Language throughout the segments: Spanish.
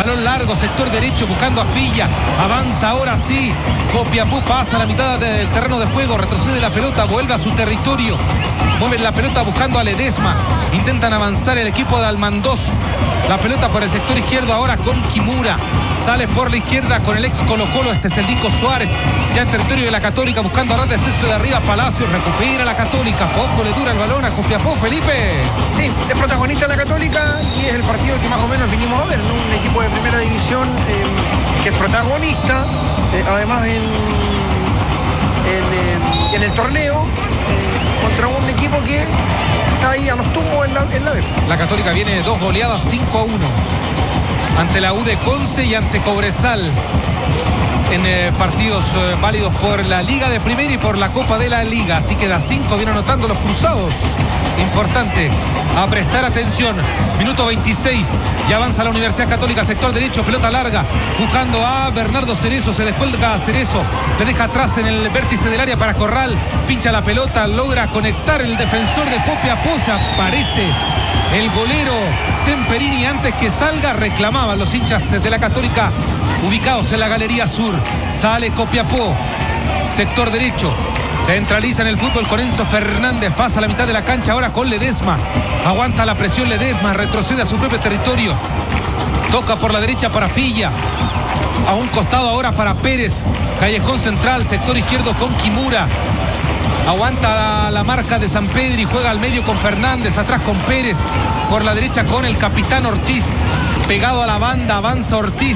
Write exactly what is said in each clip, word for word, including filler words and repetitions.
balón largo, sector derecho, buscando a Filla. Avanza ahora sí. Copiapó pasa a la mitad del terreno de juego, retrocede la pelota, vuelve a su territorio. Mueven la pelota buscando a Ledesma. Intentan avanzar el equipo de Almandós. La pelota por el sector izquierdo ahora con Kimura. Sale por la izquierda con el ex Colo Colo. Este es el Nico Suárez. Ya en territorio de la Católica buscando a ras de césped de arriba. Palacios recupera la Católica. Poco le dura el balón a Copiapó, Felipe. Sí, es protagonista la Católica y es el partido que más o menos vinimos a ver, ¿no? Un equipo de primera división eh, que es protagonista, eh, además en, en, eh, en el torneo, eh, contra un equipo que está ahí a los tumbos en la, en la B. La Católica viene de dos goleadas, cinco a uno. Ante la U de Conce y ante Cobresal. En eh, partidos eh, válidos por la Liga de Primera y por la Copa de la Liga. Así que da cinco, vienen anotando los cruzados. Importante a prestar atención. Minuto veintiséis. Ya avanza la Universidad Católica, sector derecho, pelota larga. Buscando a Bernardo Cerezo. Se descuelga a Cerezo. Le deja atrás en el vértice del área para Corral. Pincha la pelota, logra conectar el defensor de Copiapó. Se aparece el golero Temperini. Antes que salga, reclamaban los hinchas de la Católica ubicados en la Galería Sur. Sale Copiapó, sector derecho. Centraliza en el fútbol con Enzo Fernández. Pasa a la mitad de la cancha ahora con Ledesma. Aguanta la presión Ledesma. Retrocede a su propio territorio. Toca por la derecha para Filla. A un costado ahora para Pérez. Callejón central, sector izquierdo con Kimura. Aguanta la, la marca de Sampedri. Juega al medio con Fernández. Atrás con Pérez. Por la derecha con el capitán Ortiz. Pegado a la banda. Avanza Ortiz.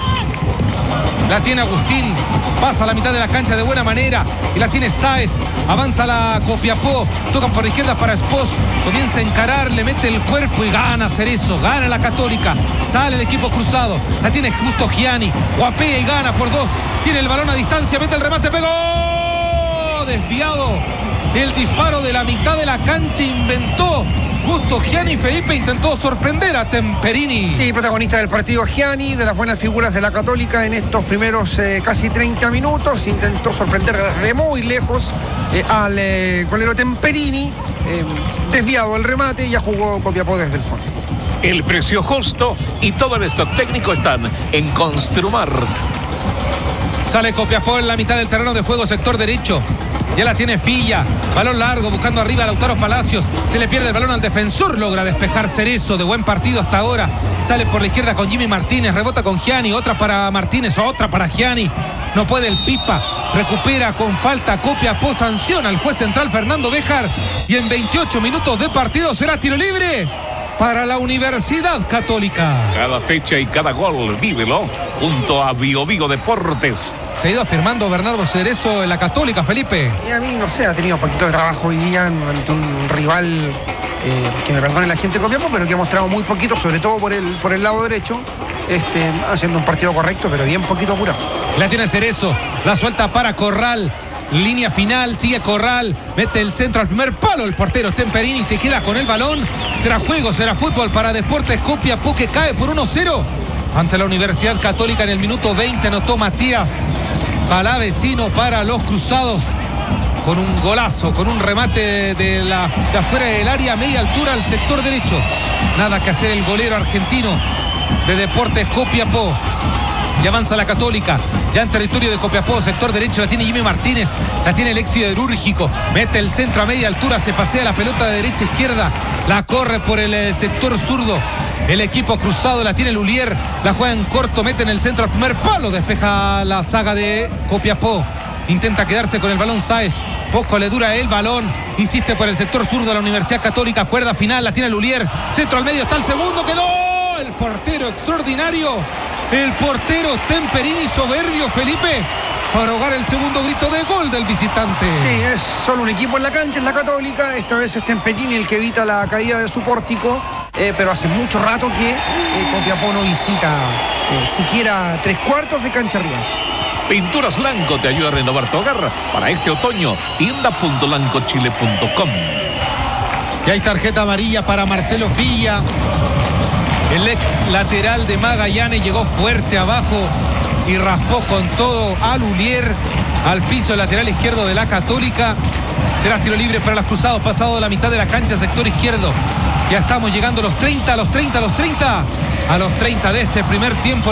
La tiene Agustín, pasa a la mitad de la cancha de buena manera y la tiene Sáez, avanza la Copiapó, tocan por la izquierda para Espós, comienza a encarar, le mete el cuerpo y gana Cerezo, gana la Católica, sale el equipo cruzado, la tiene justo Gianni, guapea y gana por dos, tiene el balón a distancia, mete el remate, pegó, desviado, el disparo de la mitad de la cancha inventó Justo Gianni. Felipe intentó sorprender a Temperini. Sí, protagonista del partido Gianni, de las buenas figuras de la Católica en estos primeros eh, casi treinta minutos. Intentó sorprender desde muy lejos eh, al eh, golero Temperini. Eh, desviado el remate y ya jugó Copiapó desde el fondo. El precio justo y todo el stock técnico están en Construmart. Sale Copiapó en la mitad del terreno de juego, sector derecho. Ya la tiene Filla, balón largo, buscando arriba a Lautaro Palacios, se le pierde el balón al defensor, logra despejar Cerezo, de buen partido hasta ahora, sale por la izquierda con Jimmy Martínez, rebota con Gianni, otra para Martínez, otra para Gianni, no puede el Pipa, recupera con falta Copiapó, sanciona al juez central Fernando Béjar, y en veintiocho minutos de partido será tiro libre para la Universidad Católica. Cada fecha y cada gol, vívelo junto a Bio Bio Deportes. Se ha ido afirmando Bernardo Cerezo en la Católica, Felipe. Y a mí, no sé, ha tenido un poquito de trabajo hoy día ante un rival, eh, que me perdone la gente de Copiapó, pero que ha mostrado muy poquito, sobre todo por el, por el lado derecho, este, haciendo un partido correcto, pero bien poquito apurado. La tiene Cerezo, la suelta para Corral. Línea final, sigue Corral, mete el centro al primer palo, el portero Temperini se queda con el balón. Será juego, será fútbol para Deportes Copiapó, que cae por uno cero ante la Universidad Católica. En el minuto veinte anotó Matías Palavecino para los cruzados con un golazo, con un remate de, la, de afuera del área, a media altura al sector derecho. Nada que hacer el golero argentino de Deportes Copiapó. Ya avanza la Católica, ya en territorio de Copiapó, sector derecho, la tiene Jimmy Martínez, la tiene el siderúrgico, mete el centro a media altura, se pasea la pelota de derecha a izquierda, la corre por el sector zurdo, el equipo cruzado, la tiene Lulier, la juega en corto, mete en el centro al primer palo, despeja la saga de Copiapó, intenta quedarse con el balón Sáez, poco le dura el balón, insiste por el sector zurdo de la Universidad Católica, cuerda final, la tiene Lulier, centro al medio, está el segundo, quedó el portero extraordinario. El portero Temperini, soberbio, Felipe, para ahogar el segundo grito de gol del visitante. Sí, es solo un equipo en la cancha, es la Católica. Esta vez es Temperini el que evita la caída de su pórtico, eh, pero hace mucho rato que eh, Copiapó no visita eh, siquiera tres cuartos de cancha rival. Pinturas Lanco te ayuda a renovar tu hogar para este otoño. tienda punto lancochile punto com. Y hay tarjeta amarilla para Marcelo Filla. El ex lateral de Magallanes llegó fuerte abajo y raspó con todo a Lulier al piso lateral izquierdo de la Católica. Será tiro libre para los cruzados, pasado la mitad de la cancha, sector izquierdo. Ya estamos llegando a los treinta, a los treinta, a los treinta, a los treinta de este primer tiempo.